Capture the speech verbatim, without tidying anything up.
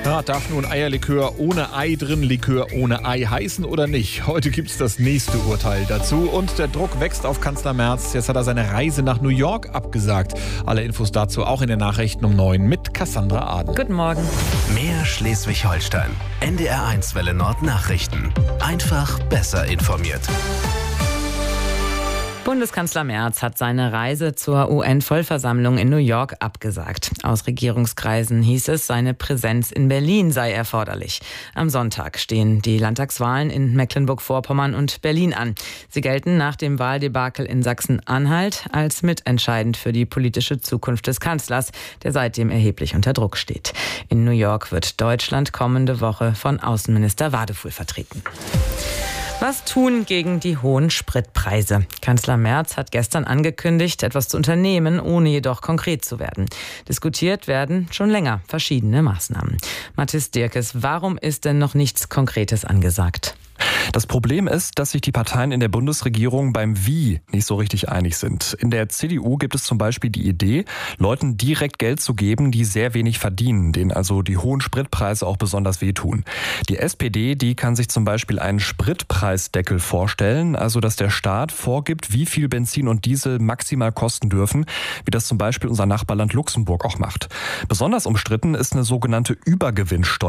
Ja, darf nun Eierlikör ohne Ei drin Likör ohne Ei heißen oder nicht? Heute gibt es das nächste Urteil dazu und der Druck wächst auf Kanzler Merz. Jetzt hat er seine Reise nach New York abgesagt. Alle Infos dazu auch in den Nachrichten um neun mit Cassandra Aden. Guten Morgen. Mehr Schleswig-Holstein. N D R eins Welle Nord Nachrichten. Einfach besser informiert. Bundeskanzler Merz hat seine Reise zur U N-Vollversammlung in New York abgesagt. Aus Regierungskreisen hieß es, seine Präsenz in Berlin sei erforderlich. Am Sonntag stehen die Landtagswahlen in Mecklenburg-Vorpommern und Berlin an. Sie gelten nach dem Wahldebakel in Sachsen-Anhalt als mitentscheidend für die politische Zukunft des Kanzlers, der seitdem erheblich unter Druck steht. In New York wird Deutschland kommende Woche von Außenminister Wadefuhl vertreten. Was tun gegen die hohen Spritpreise? Kanzler Merz hat gestern angekündigt, etwas zu unternehmen, ohne jedoch konkret zu werden. Diskutiert werden schon länger verschiedene Maßnahmen. Mathis Dirkes, warum ist denn noch nichts Konkretes angesagt? Das Problem ist, dass sich die Parteien in der Bundesregierung beim Wie nicht so richtig einig sind. In der C D U gibt es zum Beispiel die Idee, Leuten direkt Geld zu geben, die sehr wenig verdienen, denen also die hohen Spritpreise auch besonders wehtun. Die S P D, die kann sich zum Beispiel einen Spritpreisdeckel vorstellen, also dass der Staat vorgibt, wie viel Benzin und Diesel maximal kosten dürfen, wie das zum Beispiel unser Nachbarland Luxemburg auch macht. Besonders umstritten ist eine sogenannte Übergewinnsteuer.